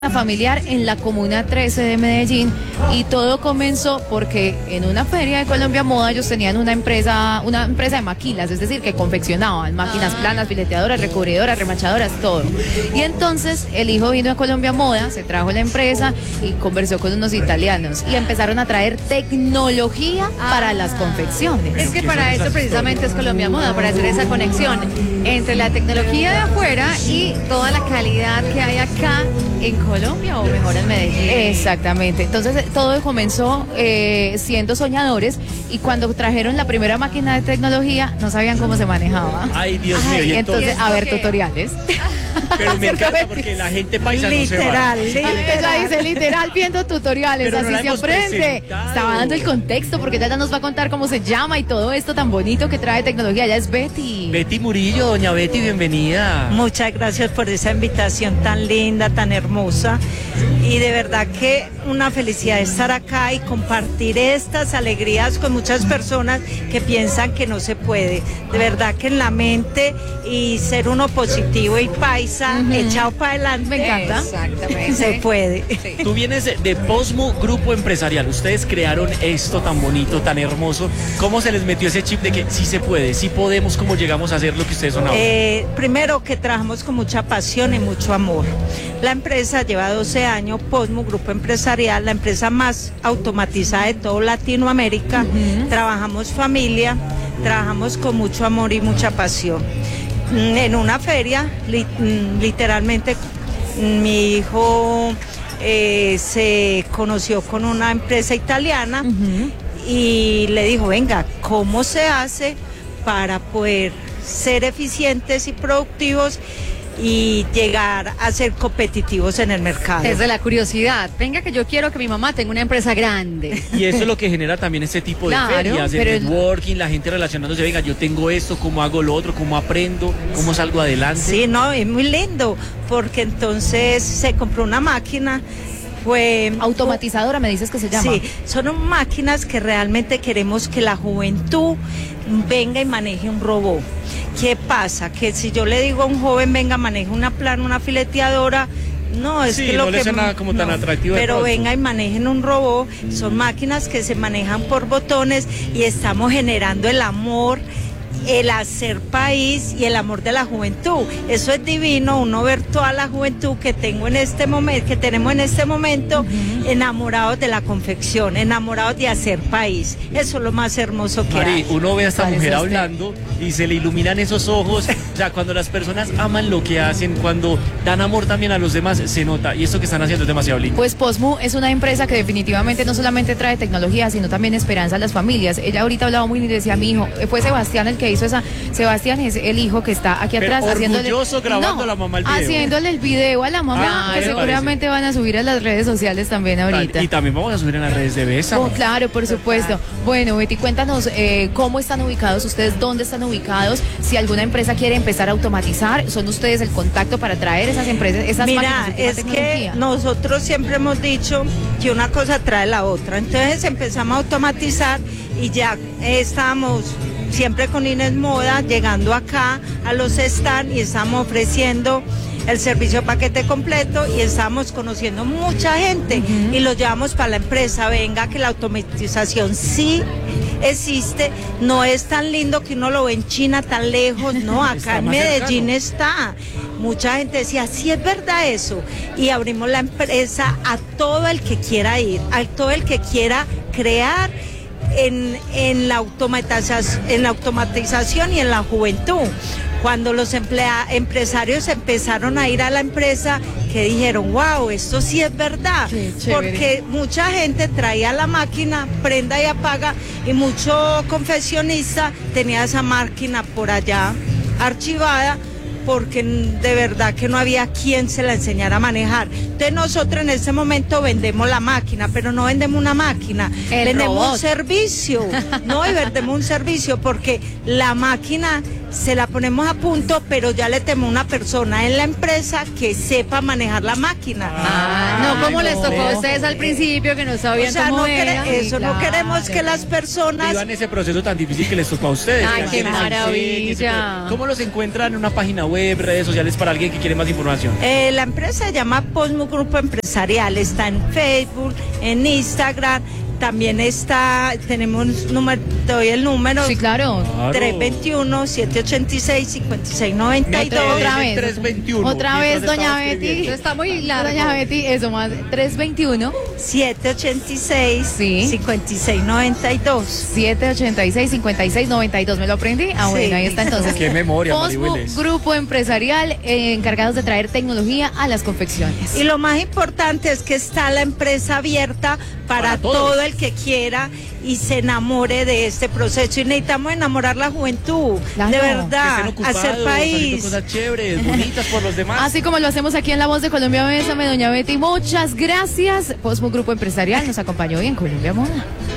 familiar en la Comuna 13 de Medellín, y todo comenzó porque en una feria de Colombia Moda ellos tenían una empresa de maquilas, es decir, que confeccionaban máquinas planas, fileteadoras, recubridoras, remachadoras, todo. Y entonces el hijo vino a Colombia Moda, se trajo la empresa y conversó con unos italianos y empezaron a traer tecnología para las confecciones. Es que para eso precisamente es Colombia Moda, para hacer esa conexión entre la tecnología de afuera y toda la calidad que hay acá en Colombia, o mejor en Medellín. Exactamente, entonces todo comenzó siendo soñadores, y cuando trajeron la primera máquina de tecnología no sabían cómo se manejaba. Ay, Dios mío. Y entonces a ver, tutoriales. Pero me encanta porque la gente paisa no se va. Ella dice literal viendo tutoriales, pero así no se hemos aprende. presentado. Estaba dando el contexto porque ella nos va a contar cómo se llama y todo esto tan bonito que trae tecnología. Ella es Betty. Betty Murillo, doña Betty, bienvenida. Muchas gracias por esa invitación tan linda, tan hermosa, y de verdad que una felicidad estar acá y compartir estas alegrías con muchas personas que piensan que no se puede. De verdad que en la mente, y ser uno positivo y paisa, echado para adelante, Me encanta. Exactamente. se puede. Sí. Tú vienes de Posmu Grupo Empresarial. Ustedes crearon esto tan bonito, tan hermoso. ¿Cómo se les metió ese chip de que sí se puede, sí podemos? ¿Cómo llegamos a hacer lo que ustedes son ahora? Primero, que trabajamos con mucha pasión y mucho amor. La empresa lleva 12 años, Posmu Grupo Empresarial, la empresa más automatizada de toda Latinoamérica. Trabajamos familia, trabajamos con mucho amor y mucha pasión. En una feria, literalmente, mi hijo se conoció con una empresa italiana y le dijo, venga, ¿cómo se hace para poder ser eficientes y productivos y llegar a ser competitivos en el mercado? Desde la curiosidad, venga que yo quiero que mi mamá tenga una empresa grande. Y eso es lo que genera también este tipo de Claro, ferias, pero de networking, la gente relacionándose, venga, yo tengo esto, cómo hago lo otro, cómo aprendo, cómo salgo adelante. Sí, no, es muy lindo, porque entonces se compró una máquina. Fue Automatizadora, me dices que se llama. Sí, son máquinas que realmente queremos que la juventud venga y maneje un robot. ¿Qué pasa? Que si yo le digo a un joven, venga, maneje una plana, una fileteadora, no, es Sí, que lo no le que suena como tan atractivo de pero pronto. venga y manejen un robot. Son máquinas que se manejan por botones, y estamos generando el amor, el hacer país y el amor de la juventud. Eso es divino, uno ver toda la juventud que tengo en este momento, que tenemos en este momento, enamorados de la confección, enamorados de hacer país. Eso es lo más hermoso que Mari, hay. uno ve a esta Parece mujer usted. hablando y se le iluminan esos ojos. O sea, cuando las personas aman lo que hacen, cuando dan amor también a los demás, se nota. Y esto que están haciendo es demasiado lindo. Pues Posmu es una empresa que definitivamente no solamente trae tecnología, sino también esperanza a las familias. Ella ahorita hablaba muy bien y decía, mi hijo, fue Sebastián el que hizo esa. Sebastián es el hijo que está aquí Pero atrás orgulloso grabando a la mamá el video. haciéndole el video a la mamá, Ah, que ¿qué le seguramente van a subir a las redes sociales también ahorita. Y también vamos a subir en las redes de Besa. Oh, claro, por supuesto. Bueno, Betty, cuéntanos cómo están ubicados ustedes, dónde están ubicados, si alguna empresa quiere empezar a automatizar, son ustedes el contacto para traer esas empresas, esas Mira, máquinas, última es que tecnología. nosotros siempre hemos dicho que una cosa trae la otra. Entonces empezamos a automatizar y ya estábamos siempre con Inés Moda llegando acá a los stands y estamos ofreciendo el servicio paquete completo, y estamos conociendo mucha gente y lo llevamos para la empresa. Venga, que la automatización sí existe, no es tan lindo que uno lo ve en China tan lejos, no, acá Está en más Medellín cercano. está. Mucha gente decía, sí es verdad eso, y abrimos la empresa a todo el que quiera ir, a todo el que quiera crear en la automatización y en la juventud. Cuando los empresarios empezaron a ir a la empresa, que dijeron, wow, esto sí es verdad, Qué chévere. porque mucha gente traía la máquina, prenda y apaga, y mucho confeccionista tenía esa máquina por allá archivada, porque de verdad que no había quien se la enseñara a manejar. Entonces nosotros en este momento vendemos la máquina, pero no vendemos una máquina, El vendemos robot. un servicio, no, y vendemos un servicio, porque la máquina se la ponemos a punto, pero ya le tenemos una persona en la empresa que sepa manejar la máquina. No como les tocó a no. ustedes al principio que no sabían O sea, cómo no era. eso, no queremos que las personas... Vivan ese proceso tan difícil que les tocó a ustedes. Ay, que qué alguien les enseñe, maravilla. ¿Cómo los encuentran en una página web, redes sociales para alguien que quiere más información? La empresa se llama Posmo Grupo Empresarial, está en Facebook, en Instagram, también tenemos número, te doy el número. Sí, claro. 321-786-5692. Otra vez. 321. Otra vez, doña Betty. Eso está muy largo. Doña Betty, eso más. 321 Sí. 786-5692. 786-5692. ¿Me lo aprendí? Ah, Sí. bueno, ahí está entonces. Qué memoria, Posmo, Marihueles. grupo empresarial encargados de traer tecnología a las confecciones. Y lo más importante es que está la empresa abierta para todos. todo el que quiera y se enamore de este proceso. Y necesitamos enamorar la juventud, Claro. de Que verdad, estén ocupados, hacer haciendo país. cosas chéveres, bonitas por los demás. Así como lo hacemos aquí en La Voz de Colombia, bésame, doña Betty. Muchas gracias. Posmo Grupo Empresarial nos acompañó hoy en Colombia Moda.